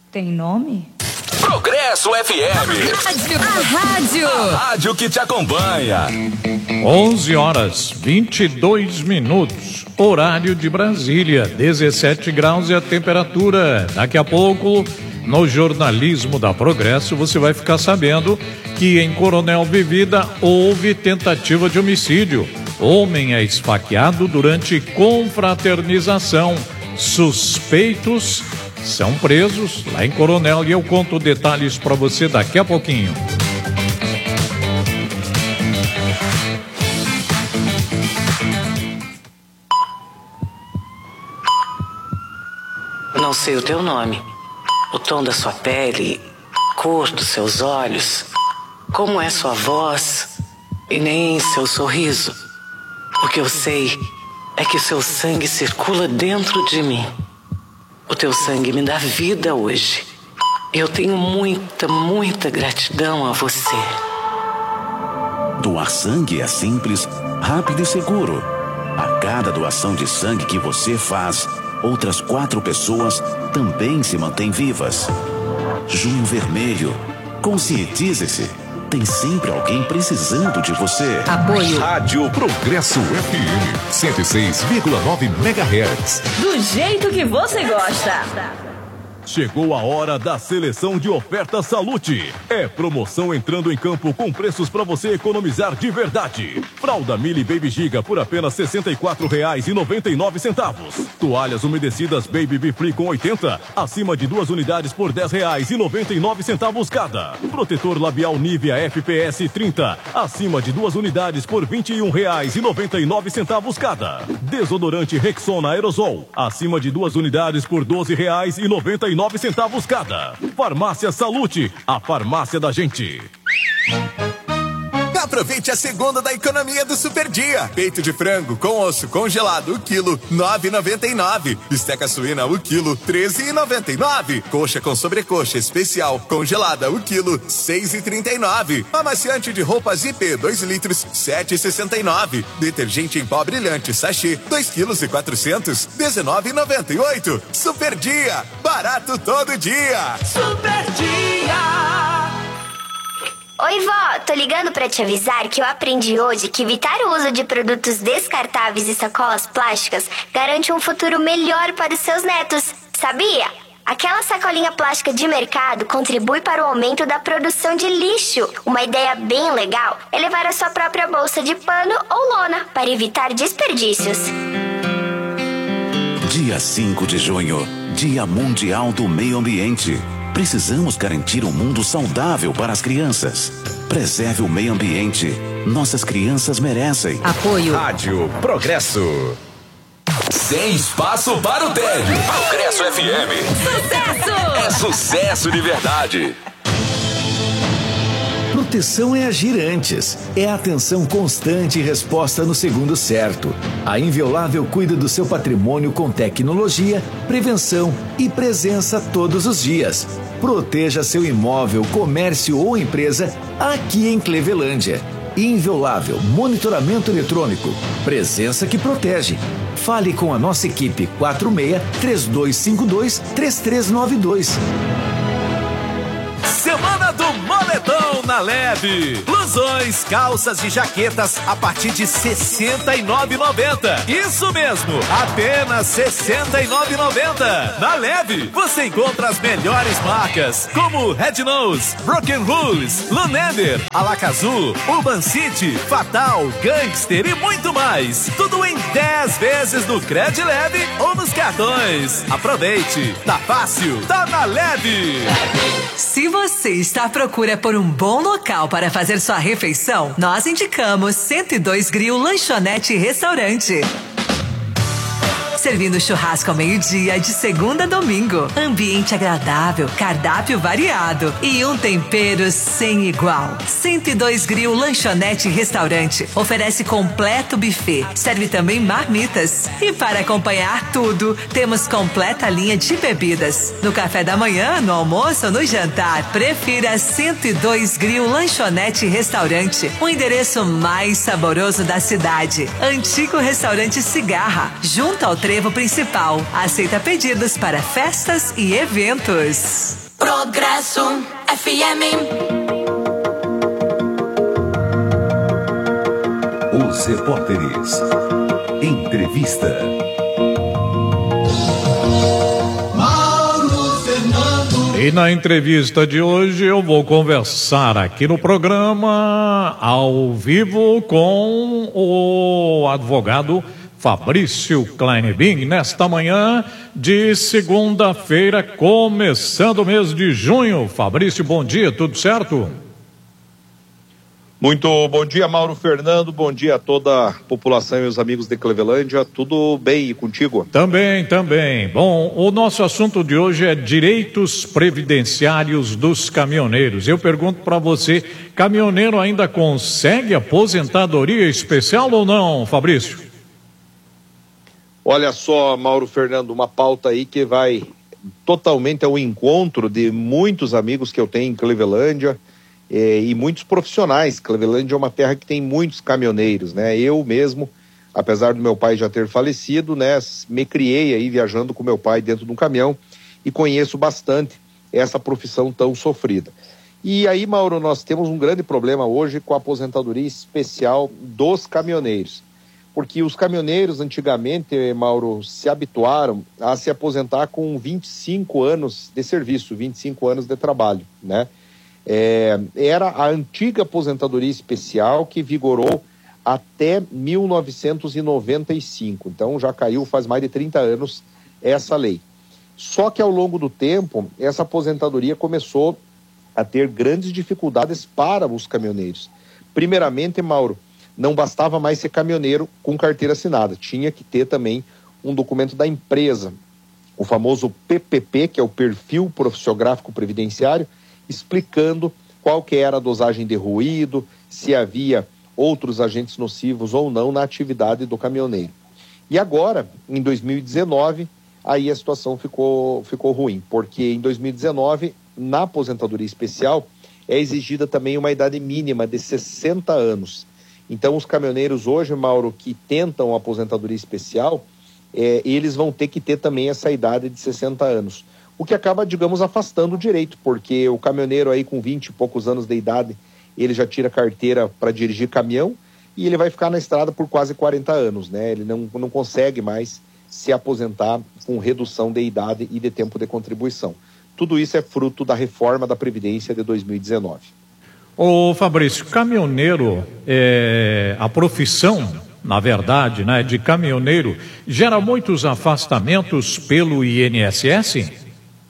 Tem nome? Progresso FM. A rádio que te acompanha. 11h22, horário de Brasília, 17 graus e a temperatura. Daqui a pouco, no jornalismo da Progresso, você vai ficar sabendo que em Coronel Vivida houve tentativa de homicídio. Homem é esfaqueado durante confraternização. Suspeitos são presos lá em Coronel e eu conto detalhes para você daqui a pouquinho. Não sei o teu nome, o tom da sua pele, cor dos seus olhos, como é sua voz e nem seu sorriso. O que eu sei é que o seu sangue circula dentro de mim. O teu sangue me dá vida hoje. Eu tenho muita gratidão a você. Doar sangue é simples, rápido e seguro. A cada doação de sangue que você faz, outras 4 pessoas também se mantêm vivas. Junho Vermelho. Conscientize-se. Tem sempre alguém precisando de você. Apoio. Rádio Progresso FM 106,9 MHz. Do jeito que você gosta. Chegou a hora da seleção de ofertas Salute. É promoção entrando em campo com preços para você economizar de verdade. Fralda Mili Baby Giga por apenas R$ 64,99. Toalhas umedecidas Baby Be Free com 80, acima de 2 unidades por R$ 10,99 cada. Protetor labial Nivea FPS 30, acima de 2 unidades por R$ 21,99 cada. Desodorante Rexona Aerosol, acima de 2 unidades por R$ 12,99 cada. Farmácia Salute, a farmácia da gente. Aproveite a segunda da economia do Super Dia. Peito de frango com osso congelado, o quilo, R$ 9,99. Bisteca suína, o quilo, R$ 13,99. Coxa com sobrecoxa especial congelada, o quilo, R$ 6,39. Amaciante de roupas IP, 2 litros, R$ 7,69. Detergente em pó brilhante, sachê, 2 quilos e 400, R$ 19,98. Super Dia, barato todo dia. Super Dia. Oi, vó, tô ligando pra te avisar que eu aprendi hoje que evitar o uso de produtos descartáveis e sacolas plásticas garante um futuro melhor para os seus netos. Sabia? Aquela sacolinha plástica de mercado contribui para o aumento da produção de lixo. Uma ideia bem legal é levar a sua própria bolsa de pano ou lona para evitar desperdícios. Dia 5 de junho, Dia Mundial do Meio Ambiente. Precisamos garantir um mundo saudável para as crianças. Preserve o meio ambiente. Nossas crianças merecem. Apoio. Rádio Progresso. Sem espaço para o tédio. Progresso FM. Sucesso! É sucesso de verdade. Proteção é agir antes. É atenção constante e resposta no segundo certo. A Inviolável cuida do seu patrimônio com tecnologia, prevenção e presença todos os dias. Proteja seu imóvel, comércio ou empresa aqui em Clevelândia. Inviolável, monitoramento eletrônico, presença que protege. Fale com a nossa equipe 46-3252-3392. Semana do Moletom na Leve. Blusões, calças e jaquetas a partir de R$ 69,90. Isso mesmo, apenas R$ 69,90. Na Leve, você encontra as melhores marcas, como Red Nose, Broken Rules, Lunender, Alakazam, Urban City, Fatal, Gangster e muito mais. Tudo em 10 vezes no Cred Leve ou nos cartões. Aproveite, tá fácil, tá na Leve. Se você está à procura por um bom local para fazer sua refeição, nós indicamos 102 Grill Lanchonete e Restaurante. Servindo churrasco ao meio-dia, de segunda a domingo. Ambiente agradável, cardápio variado e um tempero sem igual. 102 Grill Lanchonete e Restaurante. Oferece completo buffet. Serve também marmitas. E para acompanhar tudo, temos completa linha de bebidas. No café da manhã, no almoço ou no jantar, prefira 102 Grill Lanchonete e Restaurante. O endereço mais saboroso da cidade. Antigo Restaurante Cigarra, junto ao trevo Trevo Principal. Aceita pedidos para festas e eventos. Progresso FM. Os Repórteres. Entrevista. E na entrevista de hoje eu vou conversar aqui no programa, ao vivo, com o advogado Fabrício Kleinebing, nesta manhã de segunda-feira, começando o mês de junho. Fabrício, bom dia, tudo certo? Muito bom dia, Mauro Fernando, bom dia a toda a população e os amigos de Clevelândia, tudo bem e contigo? Também. Bom, o nosso assunto de hoje é direitos previdenciários dos caminhoneiros. Eu pergunto para você, caminhoneiro ainda consegue aposentadoria especial ou não, Fabrício? Olha só, Mauro Fernando, uma pauta aí que vai totalmente ao encontro de muitos amigos que eu tenho em Clevelândia, e muitos profissionais. Clevelândia é uma terra que tem muitos caminhoneiros, né? Eu mesmo, apesar do meu pai já ter falecido, né, me criei aí viajando com meu pai dentro de um caminhão e conheço bastante essa profissão tão sofrida. E aí, Mauro, nós temos um grande problema hoje com a aposentadoria especial dos caminhoneiros, porque os caminhoneiros antigamente, Mauro, se habituaram a se aposentar com 25 anos de serviço, 25 anos de trabalho, né? Era a antiga aposentadoria especial que vigorou até 1995, então já caiu faz mais de 30 anos essa lei. Só que ao longo do tempo, essa aposentadoria começou a ter grandes dificuldades para os caminhoneiros. Primeiramente, Mauro, não bastava mais ser caminhoneiro com carteira assinada, tinha que ter também um documento da empresa, o famoso PPP, que é o Perfil Profissiográfico Previdenciário, explicando qual que era a dosagem de ruído, se havia outros agentes nocivos ou não na atividade do caminhoneiro. E agora, em 2019, aí a situação ficou ruim, porque em 2019, na aposentadoria especial, é exigida também uma idade mínima de 60 anos. Então, os caminhoneiros hoje, Mauro, que tentam a aposentadoria especial, eles vão ter que ter também essa idade de 60 anos. O que acaba, digamos, afastando o direito, porque o caminhoneiro aí com 20 e poucos anos de idade, ele já tira carteira para dirigir caminhão e ele vai ficar na estrada por quase 40 anos, né? Ele não consegue mais se aposentar com redução de idade e de tempo de contribuição. Tudo isso é fruto da reforma da Previdência de 2019. Ô Fabrício, caminhoneiro, a profissão, na verdade, né, de caminhoneiro, gera muitos afastamentos pelo INSS?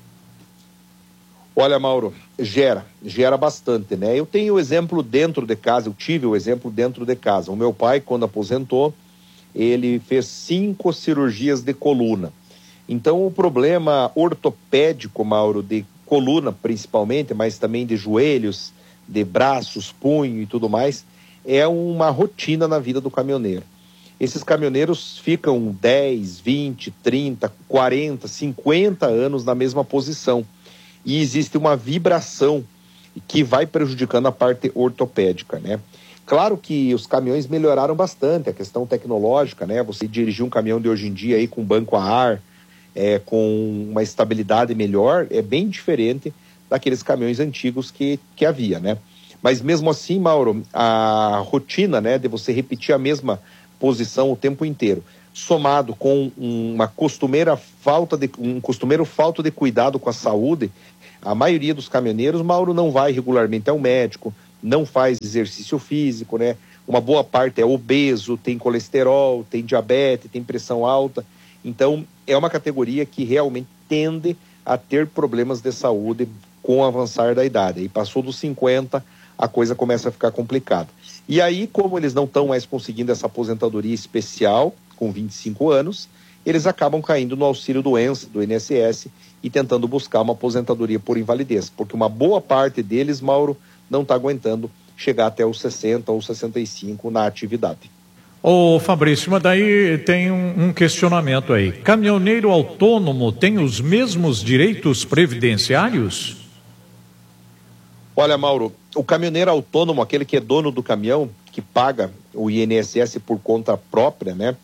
Olha, Mauro, gera bastante, né? Eu tenho o exemplo dentro de casa, eu tive o exemplo dentro de casa. O meu pai, quando aposentou, ele fez 5 cirurgias de coluna. Então, o problema ortopédico, Mauro, de coluna principalmente, mas também de joelhos, de braços, punho e tudo mais, é uma rotina na vida do caminhoneiro. Esses caminhoneiros ficam 10, 20, 30, 40, 50 anos na mesma posição. E existe uma vibração que vai prejudicando a parte ortopédica, né? Claro que os caminhões melhoraram bastante, a questão tecnológica, né? Você dirigir um caminhão de hoje em dia aí com banco a ar, com uma estabilidade melhor, é bem diferente daqueles caminhões antigos que havia, né? Mas mesmo assim, Mauro, a rotina, né, de você repetir a mesma posição o tempo inteiro, somado com um costumeiro falta de cuidado com a saúde, a maioria dos caminhoneiros, Mauro, não vai regularmente ao médico, não faz exercício físico, né? Uma boa parte é obeso, tem colesterol, tem diabetes, tem pressão alta. Então, é uma categoria que realmente tende a ter problemas de saúde com o avançar da idade. E passou dos 50, a coisa começa a ficar complicada. E aí, como eles não estão mais conseguindo essa aposentadoria especial, com 25 anos, eles acabam caindo no auxílio-doença do INSS e tentando buscar uma aposentadoria por invalidez, porque uma boa parte deles, Mauro, não está aguentando chegar até os 60 ou 65 na atividade. Ô Fabrício, mas daí tem um questionamento aí. Caminhoneiro autônomo tem os mesmos direitos previdenciários? Olha, Mauro, o caminhoneiro autônomo, aquele que é dono do caminhão, que paga o INSS por conta própria, né?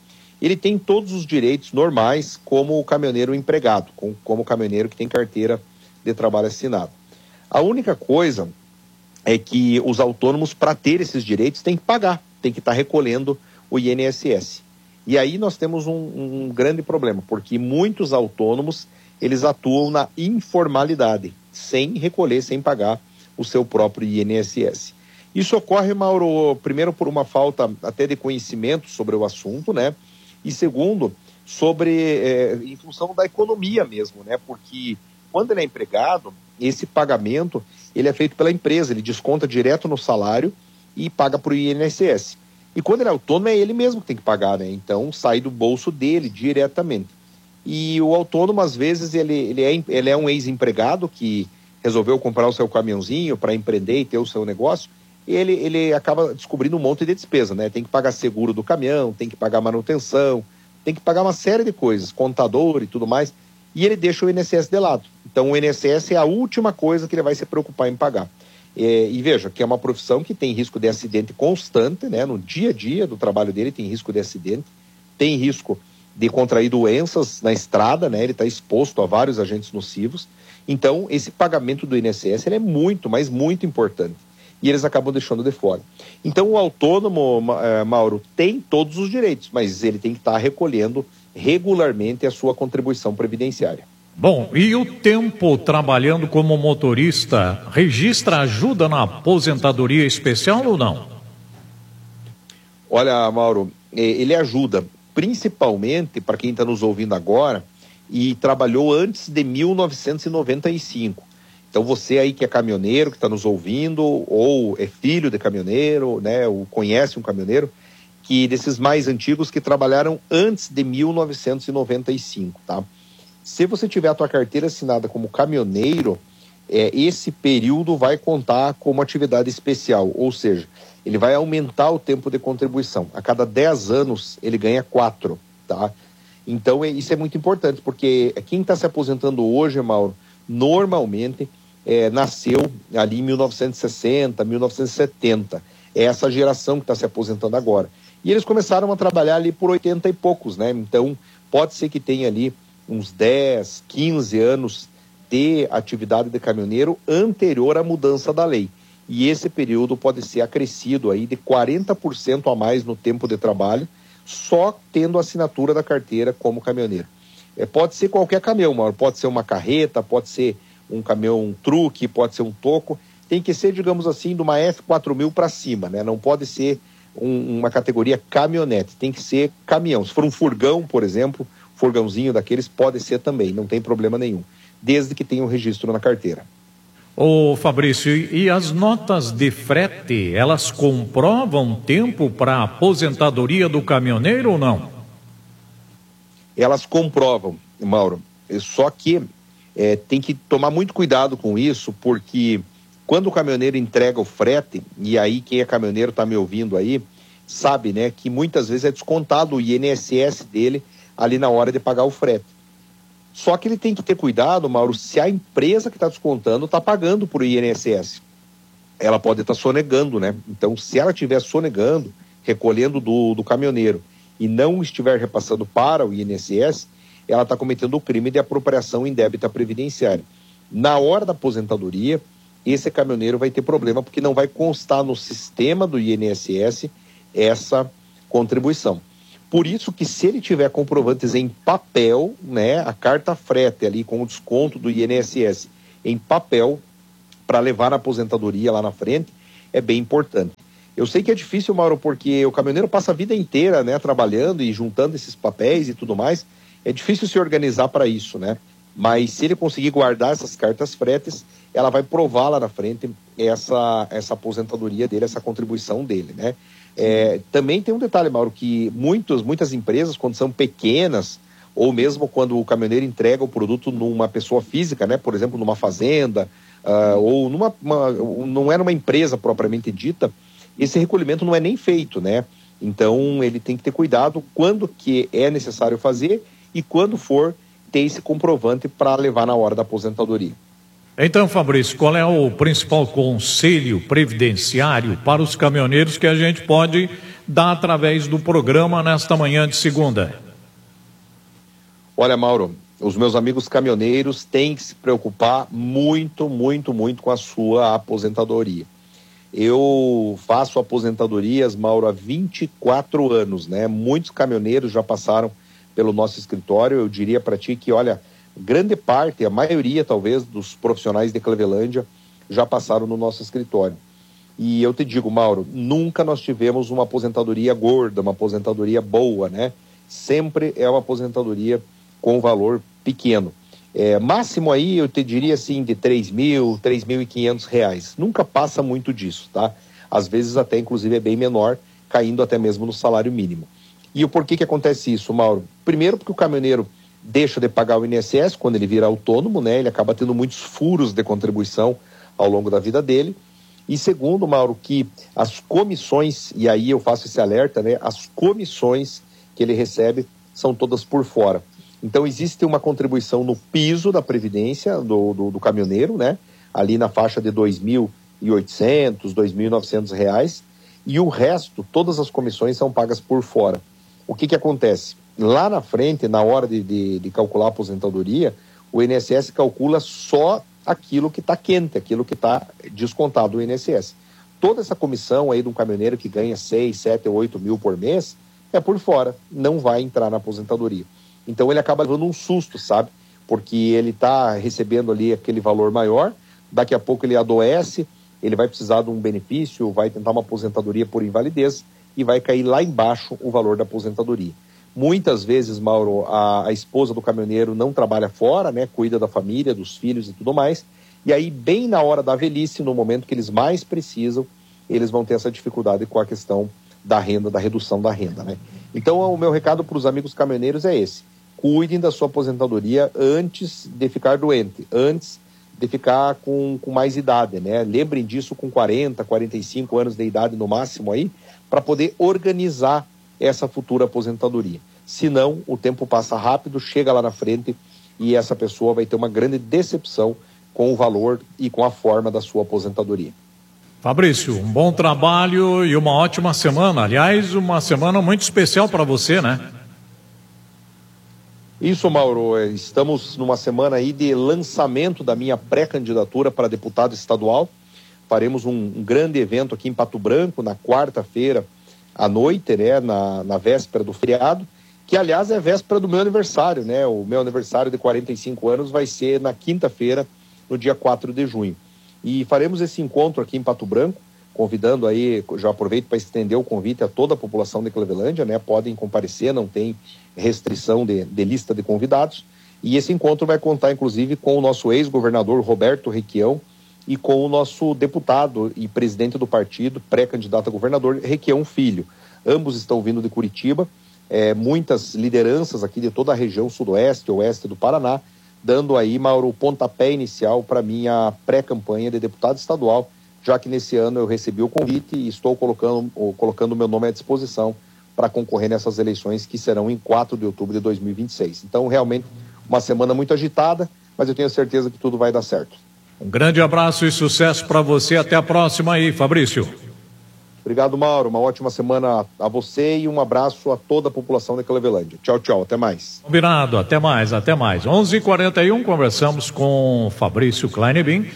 ele tem todos os direitos normais como o caminhoneiro empregado, como o caminhoneiro que tem carteira de trabalho assinado. A única coisa é que os autônomos, para ter esses direitos, têm que pagar, tem que estar recolhendo o INSS. E aí nós temos um grande problema, porque muitos autônomos, eles atuam na informalidade, sem recolher, sem pagar o seu próprio INSS. Isso ocorre, Mauro, primeiro por uma falta até de conhecimento sobre o assunto, né? E segundo, em função da economia mesmo, né? Porque quando ele é empregado, esse pagamento, ele é feito pela empresa, ele desconta direto no salário e paga para o INSS. E quando ele é autônomo, é ele mesmo que tem que pagar, né? Então, sai do bolso dele diretamente. E o autônomo, às vezes, ele é um ex-empregado que resolveu comprar o seu caminhãozinho para empreender e ter o seu negócio, e ele acaba descobrindo um monte de despesa, né? Tem que pagar seguro do caminhão, tem que pagar manutenção, tem que pagar uma série de coisas, contador e tudo mais, e ele deixa o INSS de lado. Então, o INSS é a última coisa que ele vai se preocupar em pagar. E veja, que é uma profissão que tem risco de acidente constante, né? No dia a dia do trabalho dele tem risco de acidente, tem risco de contrair doenças na estrada, né? Ele está exposto a vários agentes nocivos. Então, esse pagamento do INSS ele é muito, mas muito importante. E eles acabam deixando de fora. Então, o autônomo, Mauro, tem todos os direitos, mas ele tem que estar recolhendo regularmente a sua contribuição previdenciária. Bom, e o tempo trabalhando como motorista registra ajuda na aposentadoria especial ou não? Olha, Mauro, ele ajuda, principalmente para quem está nos ouvindo agora e trabalhou antes de 1995. Então você aí que é caminhoneiro, que está nos ouvindo, ou é filho de caminhoneiro, né, ou conhece um caminhoneiro, que desses mais antigos que trabalharam antes de 1995, tá? Se você tiver a tua carteira assinada como caminhoneiro, esse período vai contar como atividade especial, ou seja, ele vai aumentar o tempo de contribuição. A cada 10 anos ele ganha 4, tá? Então isso é muito importante, porque quem está se aposentando hoje, Mauro, normalmente nasceu ali em 1960, 1970. É essa geração que está se aposentando agora. E eles começaram a trabalhar ali por 80 e poucos, né? Então pode ser que tenha ali uns 10, 15 anos de atividade de caminhoneiro anterior à mudança da lei. E esse período pode ser acrescido aí de 40% a mais no tempo de trabalho, só tendo a assinatura da carteira como caminhoneiro. Pode ser qualquer caminhão, Mauro. Pode ser uma carreta, pode ser um caminhão, um truque, pode ser um toco. Tem que ser, digamos assim, de uma F4000 para cima, né? Não pode ser uma categoria caminhonete, tem que ser caminhão. Se for um furgão, por exemplo, furgãozinho daqueles, pode ser também, não tem problema nenhum, desde que tenha um registro na carteira. Ô Fabrício, e as notas de frete, elas comprovam tempo para a aposentadoria do caminhoneiro ou não? Elas comprovam, Mauro, só que tem que tomar muito cuidado com isso, porque quando o caminhoneiro entrega o frete, e aí quem é caminhoneiro está me ouvindo aí, sabe, né, que muitas vezes é descontado o INSS dele ali na hora de pagar o frete. Só que ele tem que ter cuidado, Mauro, se a empresa que está descontando está pagando por INSS. Ela pode estar sonegando, né? Então, se ela estiver sonegando, recolhendo do caminhoneiro e não estiver repassando para o INSS, ela está cometendo o crime de apropriação indébita previdenciária. Na hora da aposentadoria, esse caminhoneiro vai ter problema porque não vai constar no sistema do INSS essa contribuição. Por isso que se ele tiver comprovantes em papel, né, a carta frete ali com o desconto do INSS em papel para levar na aposentadoria lá na frente, é bem importante. Eu sei que é difícil, Mauro, porque o caminhoneiro passa a vida inteira, né, trabalhando e juntando esses papéis e tudo mais. É difícil se organizar para isso, né? Mas se ele conseguir guardar essas cartas fretes, ela vai provar lá na frente essa aposentadoria dele, essa contribuição dele, né? Também tem um detalhe, Mauro, que muitas empresas, quando são pequenas, ou mesmo quando o caminhoneiro entrega o produto numa pessoa física, né? Por exemplo, numa fazenda, ou não é numa empresa propriamente dita, esse recolhimento não é nem feito, né? Então, ele tem que ter cuidado quando que é necessário fazer e quando for ter esse comprovante para levar na hora da aposentadoria. Então, Fabrício, qual é o principal conselho previdenciário para os caminhoneiros que a gente pode dá através do programa nesta manhã de segunda? Olha, Mauro, os meus amigos caminhoneiros têm que se preocupar muito com a sua aposentadoria. Eu faço aposentadorias, Mauro, há 24 anos, né? Muitos caminhoneiros já passaram pelo nosso escritório. Eu diria para ti que, olha, grande parte, a maioria talvez dos profissionais de Clevelândia já passaram no nosso escritório. E eu te digo, Mauro, nunca nós tivemos uma aposentadoria gorda, uma aposentadoria boa, né? Sempre é uma aposentadoria com valor pequeno. Máximo aí, eu te diria assim, de R$3.000, R$3.500. Nunca passa muito disso, tá? Às vezes até, inclusive, é bem menor, caindo até mesmo no salário mínimo. E o porquê que acontece isso, Mauro? Primeiro, porque o caminhoneiro deixa de pagar o INSS quando ele vira autônomo, né? Ele acaba tendo muitos furos de contribuição ao longo da vida dele. E segundo, Mauro, que as comissões, e aí eu faço esse alerta, né? As comissões que ele recebe são todas por fora. Então, existe uma contribuição no piso da Previdência do caminhoneiro, né? Ali na faixa de R$2.800, R$2.900, e o resto, todas as comissões são pagas por fora. O que acontece? Lá na frente, na hora de calcular a aposentadoria, o INSS calcula só aquilo que está quente, aquilo que está descontado do INSS. Toda essa comissão aí de um caminhoneiro que ganha 6, 7 ou 8 mil por mês é por fora, não vai entrar na aposentadoria. Então ele acaba levando um susto, sabe? Porque ele está recebendo ali aquele valor maior, daqui a pouco ele adoece, ele vai precisar de um benefício, vai tentar uma aposentadoria por invalidez e vai cair lá embaixo o valor da aposentadoria. Muitas vezes, Mauro, a esposa do caminhoneiro não trabalha fora, né? Cuida da família, dos filhos e tudo mais. E aí, bem na hora da velhice, no momento que eles mais precisam, eles vão ter essa dificuldade com a questão da renda, da redução da renda, né? Então, o meu recado para os amigos caminhoneiros é esse. Cuidem da sua aposentadoria antes de ficar doente, antes de ficar com mais idade, né? Lembrem disso com 40, 45 anos de idade no máximo aí, para poder organizar essa futura aposentadoria. Senão, o tempo passa rápido, chega lá na frente e essa pessoa vai ter uma grande decepção com o valor e com a forma da sua aposentadoria. Fabrício, um bom trabalho e uma ótima semana. Aliás, uma semana muito especial para você, né? Isso, Mauro, estamos numa semana aí de lançamento da minha pré-candidatura para deputado estadual. Faremos um grande evento aqui em Pato Branco, na quarta-feira à noite, né, na véspera do feriado, que aliás é véspera do meu aniversário, né? O meu aniversário de 45 anos vai ser na quinta-feira, no dia 4 de junho. E faremos esse encontro aqui em Pato Branco, convidando aí, já aproveito para estender o convite a toda a população de Clevelândia, né? Podem comparecer, não tem restrição de lista de convidados. E esse encontro vai contar, inclusive, com o nosso ex-governador Roberto Requião e com o nosso deputado e presidente do partido, pré-candidato a governador, Requião Filho. Ambos estão vindo de Curitiba, muitas lideranças aqui de toda a região sudoeste, oeste do Paraná, dando aí, Mauro, o pontapé inicial para minha pré-campanha de deputado estadual, já que nesse ano eu recebi o convite e estou colocando o meu nome à disposição para concorrer nessas eleições que serão em 4 de outubro de 2026. Então, realmente, uma semana muito agitada, mas eu tenho certeza que tudo vai dar certo. Um grande abraço e sucesso para você. Até a próxima aí, Fabrício. Obrigado, Mauro. Uma ótima semana a você e um abraço a toda a população de Clevelândia. Tchau, tchau. Até mais. Combinado. Até mais, até mais. 11h41, conversamos com Fabrício Kleinebin.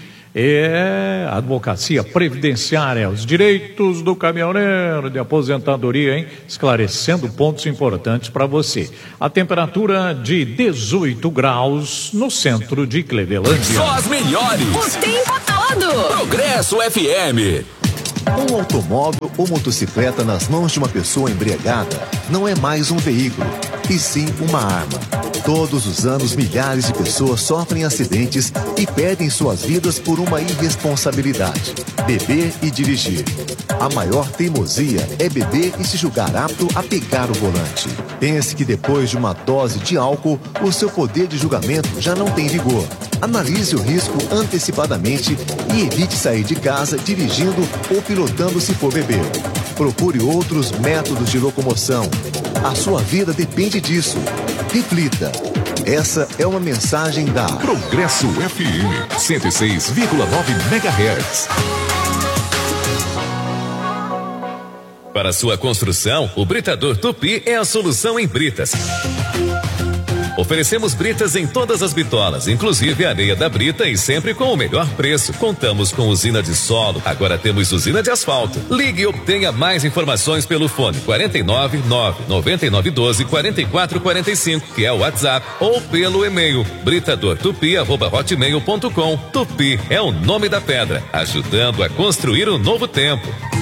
Advocacia previdenciária, os direitos do caminhoneiro de aposentadoria, hein? Esclarecendo pontos importantes para você. A temperatura de 18 graus no centro de Clevelândia. Só as melhores. O tempo todo. Progresso FM. Um automóvel ou motocicleta nas mãos de uma pessoa embriagada não é mais um veículo, e sim uma arma. Todos os anos, milhares de pessoas sofrem acidentes e perdem suas vidas por uma irresponsabilidade: beber e dirigir. A maior teimosia é beber e se julgar apto a pegar o volante. Pense que depois de uma dose de álcool, o seu poder de julgamento já não tem vigor. Analise o risco antecipadamente e evite sair de casa dirigindo ou pilotando se for beber. Procure outros métodos de locomoção. A sua vida depende disso. Reflita. Essa é uma mensagem da Progresso FM 106,9 MHz. Para sua construção, o Britador Tupi é a solução em britas. Oferecemos britas em todas as bitolas, inclusive a areia da brita e sempre com o melhor preço. Contamos com usina de solo, agora temos usina de asfalto. Ligue e obtenha mais informações pelo fone 49 999 12 44 45, que é o WhatsApp, ou pelo e-mail britadortupi@hotmail.com. Tupi é o nome da pedra, ajudando a construir um novo tempo.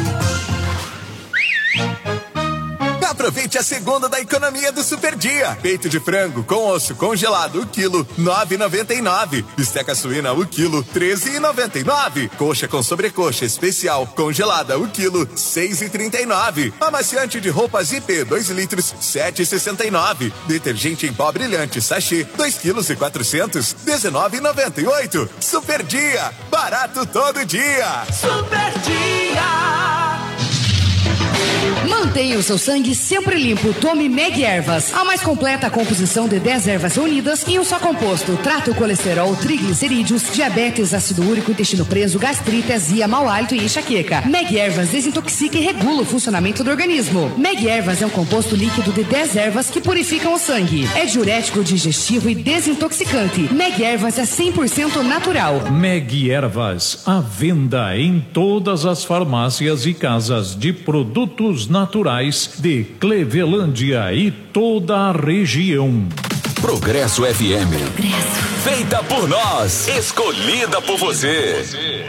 Aproveite a segunda da economia do Super Dia. Peito de frango com osso congelado, o quilo, 9,99. Bisteca suína, o quilo, 13,99. Coxa com sobrecoxa especial congelada, o quilo, 6,39. Amaciante de roupas IP, 2 litros, 7,69. Detergente em pó brilhante, sachê, 2 quilos e 400, 19,98. Super Dia, barato todo dia. Super Dia. Mantenha o seu sangue sempre limpo. Tome Meg Ervas, a mais completa composição de 10 ervas unidas em um só composto. Trata o colesterol, triglicerídeos, diabetes, ácido úrico, intestino preso, gastrite, azia, mau hálito e enxaqueca. Meg Ervas desintoxica e regula o funcionamento do organismo. Meg Ervas é um composto líquido de 10 ervas que purificam o sangue. É diurético, digestivo e desintoxicante. Meg Ervas é 100% natural. Meg Ervas, à venda em todas as farmácias e casas de produtos naturais de Clevelândia e toda a região. Progresso FM. Feita por nós, escolhida por você.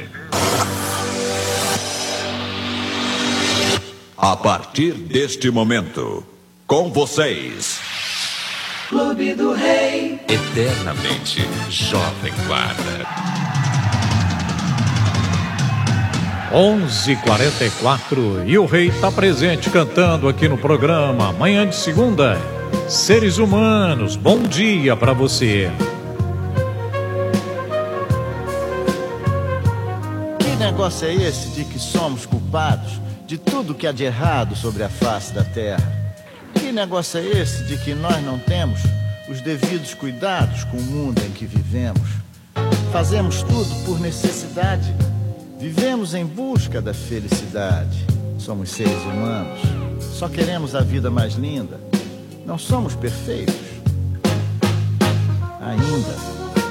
A partir deste momento, com vocês, Clube do Rei. Eternamente Jovem Guarda. 11:44 e o Rei está presente cantando aqui no programa. Manhã de segunda, seres humanos, bom dia para você. Que negócio é esse de que somos culpados de tudo que há de errado sobre a face da terra? Que negócio é esse de que nós não temos os devidos cuidados com o mundo em que vivemos? Fazemos tudo por necessidade. Vivemos em busca da felicidade. Somos seres humanos. Só queremos a vida mais linda. Não somos perfeitos. Ainda.